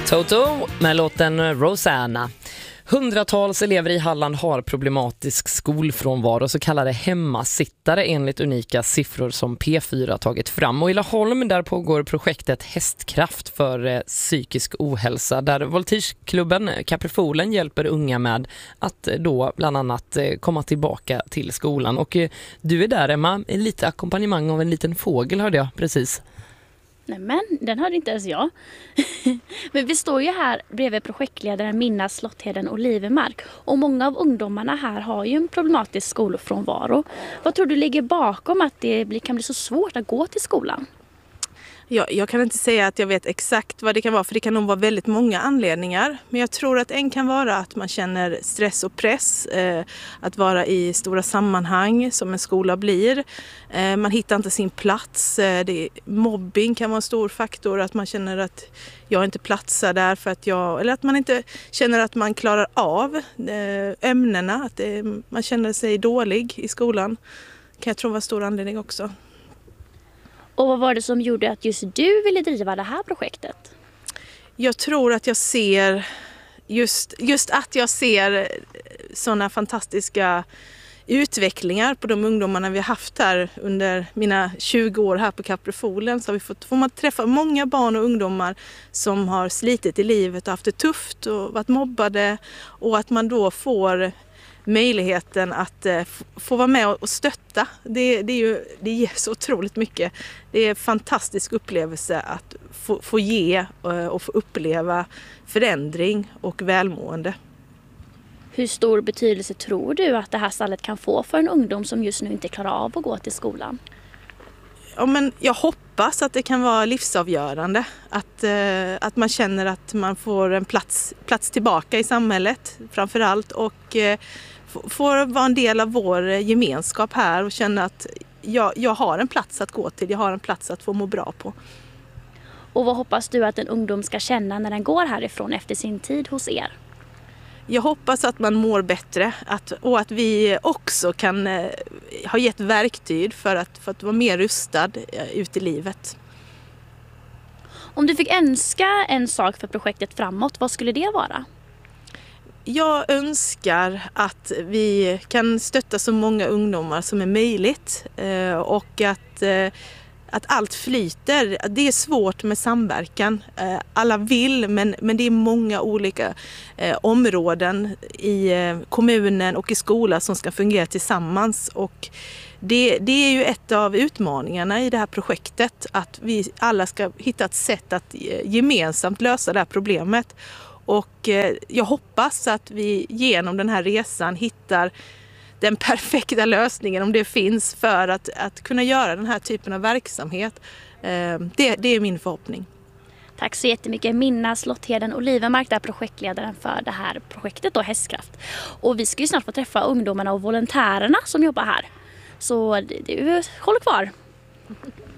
Toto med låten Rosanna. Hundratals elever i Halland har problematisk skolfrånvaro, så kallade hemmasittare, enligt unika siffror som P4 tagit fram. Och i Laholm där pågår projektet Hästkraft för psykisk ohälsa, där Voltigeklubben Caprifolen hjälper unga med att då bland annat komma tillbaka till skolan. Och du är där, Emma, i lite ackompanjemang av en liten fågel, hörde jag precis. Nej, men den hörde inte ens jag. Men vi står ju här bredvid projektledaren Minna Slottheden Olivermark. Och många av ungdomarna här har ju en problematisk skolfrånvaro. Vad tror du ligger bakom att det kan bli så svårt att gå till skolan? Jag kan inte säga att jag vet exakt vad det kan vara, för det kan nog vara väldigt många anledningar. Men jag tror att en kan vara att man känner stress och press, att vara i stora sammanhang som en skola blir. Man hittar inte sin plats. Mobbing kan vara en stor faktor, att man känner att jag inte platsar där för att eller att man inte känner att man klarar av ämnena, att man känner sig dålig i skolan. Kan jag tro var en stor anledning också. Och vad var det som gjorde att just du ville driva det här projektet? Jag tror att jag ser, just att jag ser sådana fantastiska utvecklingar på de ungdomarna vi har haft här under mina 20 år här på Caprifolen. Så har får man träffa många barn och ungdomar som har slitit i livet och haft det tufft och varit mobbade, och att man då får möjligheten att få vara med och stötta. Det ger så otroligt mycket. Det är en fantastisk upplevelse att få ge och få uppleva förändring och välmående. Hur stor betydelse tror du att det här stallet kan få för en ungdom som just nu inte klarar av att gå till skolan? Ja, men jag hoppas att det kan vara livsavgörande. Att man känner att man får en plats tillbaka i samhället framförallt, och får vara en del av vår gemenskap här och känna att jag har en plats att gå till, jag har en plats att få må bra på. Och vad hoppas du att en ungdom ska känna när den går härifrån efter sin tid hos er? Jag hoppas att man mår bättre, och att vi också kan ha gett verktyg för att vara mer rustad ut i livet. Om du fick önska en sak för projektet framåt, vad skulle det vara? Jag önskar att vi kan stötta så många ungdomar som är möjligt, och att allt flyter. Det är svårt med samverkan. Alla vill, men det är många olika områden i kommunen och i skolan som ska fungera tillsammans. Och det är ju ett av utmaningarna i det här projektet, att vi alla ska hitta ett sätt att gemensamt lösa det här problemet. Och jag hoppas att vi genom den här resan hittar den perfekta lösningen, om det finns, för att kunna göra den här typen av verksamhet. Det är min förhoppning. Tack så jättemycket, Minna Slottheden Olivermark, där projektledaren för det här projektet då, Hästkraft. Och vi ska ju snart få träffa ungdomarna och volontärerna som jobbar här. Så du håller kvar.